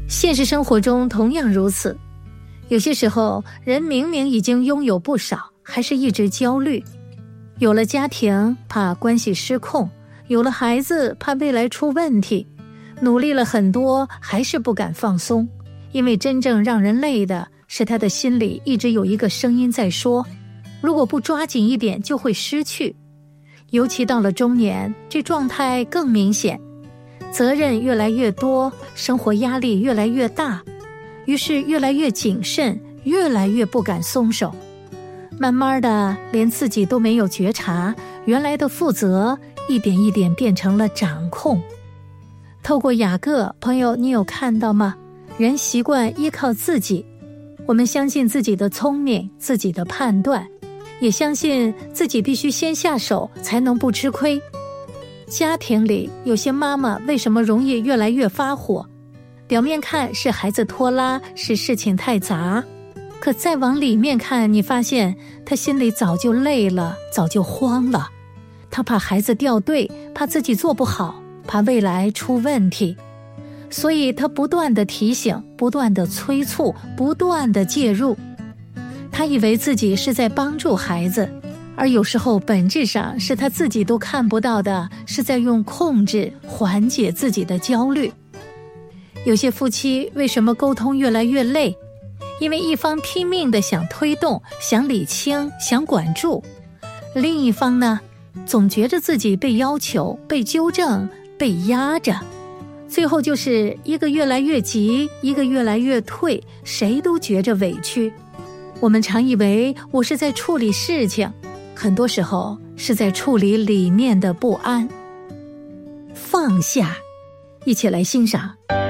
现实生活中同样如此，有些时候人明明已经拥有不少，还是一直焦虑。有了家庭，怕关系失控；有了孩子，怕未来出问题。努力了很多，还是不敢放松，因为真正让人累的是他的心里一直有一个声音在说，如果不抓紧一点就会失去。尤其到了中年，这状态更明显，责任越来越多，生活压力越来越大，于是越来越谨慎，越来越不敢松手。慢慢的，连自己都没有觉察，原来的负责一点一点变成了掌控。透过雅各，朋友，你有看到吗？人习惯依靠自己，我们相信自己的聪明，自己的判断，也相信自己必须先下手才能不吃亏。家庭里有些妈妈为什么容易越来越发火？表面看是孩子拖拉，是事情太杂，可再往里面看，你发现她心里早就累了，早就慌了。她怕孩子掉队，怕自己做不好，怕未来出问题，所以她不断地提醒，不断地催促，不断地介入。她以为自己是在帮助孩子，而有时候本质上是她自己都看不到的，是在用控制缓解自己的焦虑。有些夫妻为什么沟通越来越累？因为一方拼命地想推动，想理清，想管住，另一方呢，总觉着自己被要求，被纠正，被压着，最后就是一个越来越急，一个越来越退，谁都觉着委屈。我们常以为我是在处理事情，很多时候是在处理里面的不安。放下，一起来欣赏。